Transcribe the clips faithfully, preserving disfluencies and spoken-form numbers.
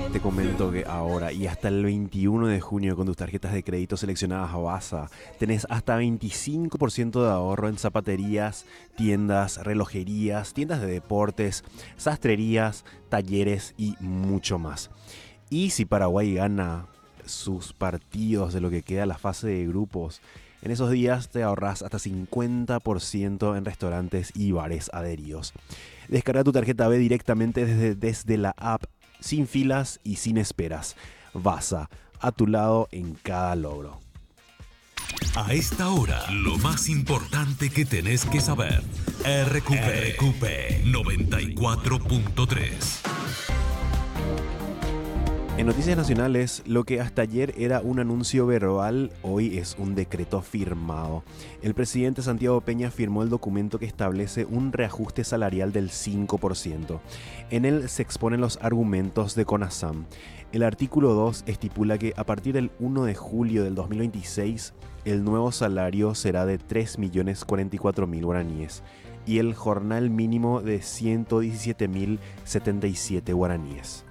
Te comento que ahora y hasta el veintiuno de junio con tus tarjetas de crédito seleccionadas a Baza tenés hasta veinticinco por ciento de ahorro en zapaterías, tiendas, relojerías, tiendas de deportes, sastrerías, talleres y mucho más. Y si Paraguay gana sus partidos de lo que queda la fase de grupos, en esos días te ahorras hasta cincuenta por ciento en restaurantes y bares adheridos. Descarga tu tarjeta B directamente desde, desde la app, sin filas y sin esperas. Baza, a tu lado en cada logro. A esta hora, lo más importante que tenés que saber. R Q P, R Q P noventa y cuatro punto tres. En noticias nacionales, lo que hasta ayer era un anuncio verbal, hoy es un decreto firmado. El presidente Santiago Peña firmó el documento que establece un reajuste salarial del cinco por ciento. En él se exponen los argumentos de CONASAM. El artículo dos estipula que a partir del primero de julio del dos mil veintiséis, el nuevo salario será de tres millones cuarenta y cuatro mil guaraníes y el jornal mínimo de ciento diecisiete mil setenta y siete guaraníes.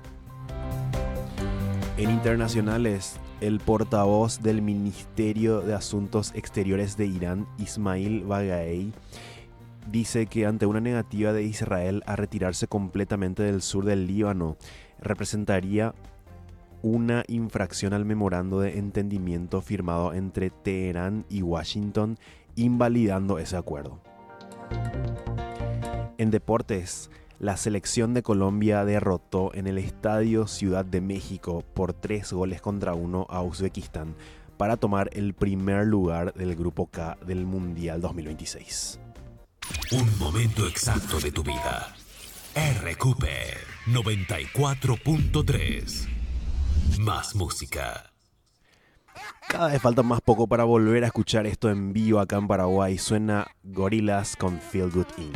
En internacionales, el portavoz del Ministerio de Asuntos Exteriores de Irán, Ismail Baghaei, dice que ante una negativa de Israel a retirarse completamente del sur del Líbano, representaría una infracción al memorando de entendimiento firmado entre Teherán y Washington, invalidando ese acuerdo. En deportes, la selección de Colombia derrotó en el Estadio Ciudad de México por tres goles contra uno a Uzbekistán para tomar el primer lugar del Grupo K del Mundial dos mil veintiséis. Un momento exacto de tu vida. R Q P noventa y cuatro punto tres. Más música. Cada vez falta más poco para volver a escuchar esto en vivo acá en Paraguay. Suena Gorillaz con Feel Good Inc